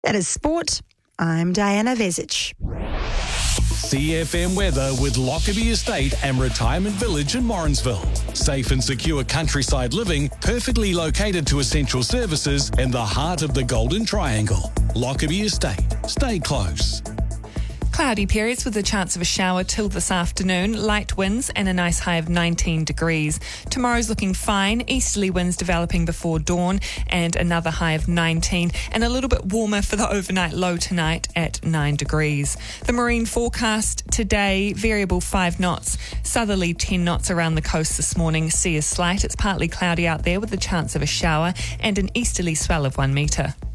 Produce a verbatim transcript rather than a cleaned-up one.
That is sport. I'm Diana Vezic. C F M weather with Lockerbie Estate and Retirement Village in Morrinsville. Safe and secure countryside living, perfectly located to essential services in the heart of the Golden Triangle. Lockerbie Estate. Stay close. Cloudy periods with a chance of a shower till this afternoon, light winds and a nice high of nineteen degrees. Tomorrow's looking fine, easterly winds developing before dawn and another high of nineteen, and a little bit warmer for the overnight low tonight at nine degrees. The marine forecast today, variable five knots, southerly ten knots around the coast this morning. Sea is slight, it's partly cloudy out there with a chance of a shower and an easterly swell of one metre.